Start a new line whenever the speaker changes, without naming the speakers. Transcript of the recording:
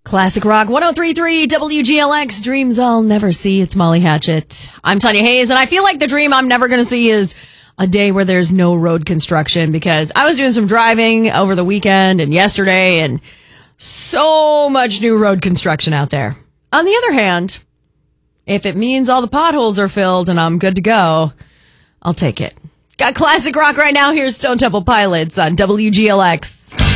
Classic Rock 103.3 WGLX, dreams I'll never see. It's Molly Hatchet. I'm Tanya Hayes, and I feel like the dream I'm never going to see is a day where there's no road construction, because I was doing some driving over the weekend and yesterday, and so much new road construction out there. On the other hand, if it means all the potholes are filled and I'm good to go, I'll take it. Got Classic Rock right now. Here's Stone Temple Pilots on WGLX.